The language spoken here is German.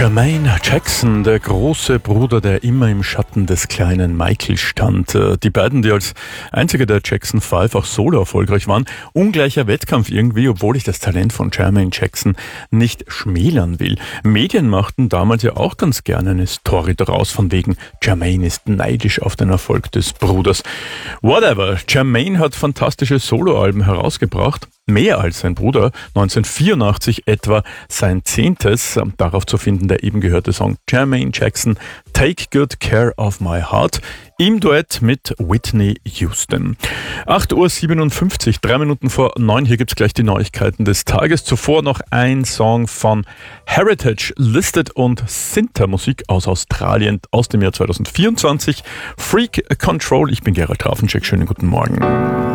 Jermaine Jackson, der große Bruder, der immer im Schatten des kleinen Michael stand. Die beiden, die als einzige der Jackson 5 auch solo erfolgreich waren. Ungleicher Wettkampf irgendwie, obwohl ich das Talent von Jermaine Jackson nicht schmälern will. Medien machten damals ja auch ganz gerne eine Story daraus, von wegen Jermaine ist neidisch auf den Erfolg des Bruders. Whatever, Jermaine hat fantastische Soloalben herausgebracht. Mehr als sein Bruder, 1984 etwa sein 10. Darauf zu finden der eben gehörte Song Jermaine Jackson, Take Good Care of My Heart, im Duett mit Whitney Houston. 8:57 Uhr, 3 Minuten vor 9, hier gibt's gleich die Neuigkeiten des Tages. Zuvor noch ein Song von Heritage, Listed und Sinter, Musik aus Australien aus dem Jahr 2024. Freak Control, ich bin Gerald Grafencheck, schönen guten Morgen.